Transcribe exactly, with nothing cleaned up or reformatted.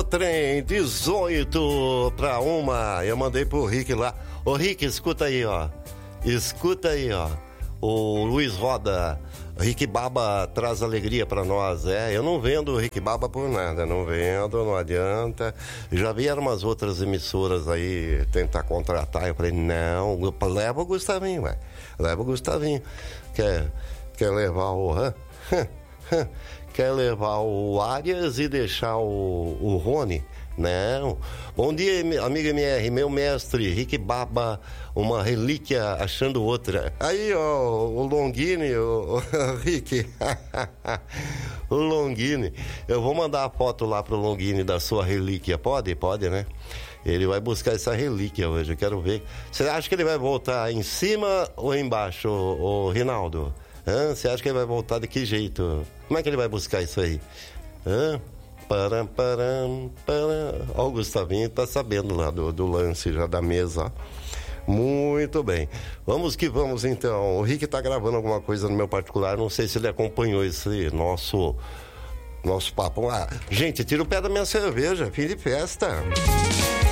no trem, dezoito para uma. Eu mandei pro Rick lá. Ô Rick, escuta aí, ó. Escuta aí, ó. O Luiz Roda, Rick Baba traz alegria pra nós. É, eu não vendo o Rick Baba por nada, não vendo, não adianta. Já vieram umas outras emissoras aí tentar contratar. Eu falei, não, leva o Gustavinho, ué. Leva o Gustavinho. Quer, quer levar o... Hã? Quer levar o Arias e deixar o, o Rony? Não. Bom dia, amigo M R, meu mestre, Rick Baba, uma relíquia achando outra. Aí, ó, o Longini, o, o Rick, o Longini. Eu vou mandar a foto lá pro Longini da sua relíquia, pode? Pode, né? Ele vai buscar essa relíquia hoje, eu quero ver. Você acha que ele vai voltar em cima ou embaixo, o, o Rinaldo? Hã? Você acha que ele vai voltar de que jeito? Como é que ele vai buscar isso aí? Hã? Param, param, param. Ó, o Gustavinho tá sabendo lá do, do lance já da mesa. Muito bem. Vamos que vamos então. O Rick tá gravando alguma coisa no meu particular. Não sei se ele acompanhou esse nosso, nosso papo. Ah, gente, tira o pé da minha cerveja. Fim de festa.